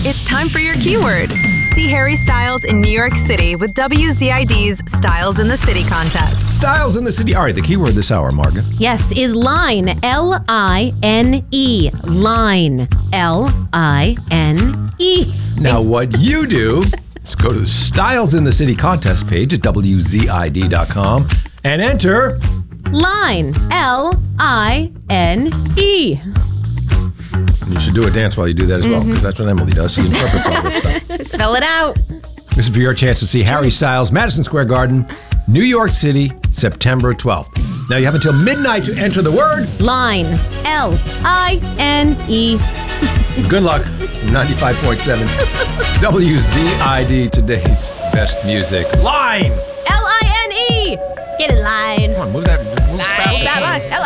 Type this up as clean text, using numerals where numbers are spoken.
It's time for your keyword. See Harry Styles in New York City with WZID's Styles in the City contest. Styles in the City. All right, the keyword this hour, Margaret. Yes, is line. L-I-N-E. Line. L-I-N-E. Now, what you do is go to the Styles in the City contest page at WZID.com and enter Line. L-I-N-E. You should do a dance while you do that as well, because that's what Emily does. She interprets all this stuff. Spell it out. This is for your chance to see Harry Styles, Madison Square Garden, New York City, September 12th. Now you have until midnight to enter the word Line. L-I-N-E. Good luck. 95.7 WZID, today's best music. Line. L-I-N-E. Get in line. Come on, move that. Move as fast as you can. L-I-N-E.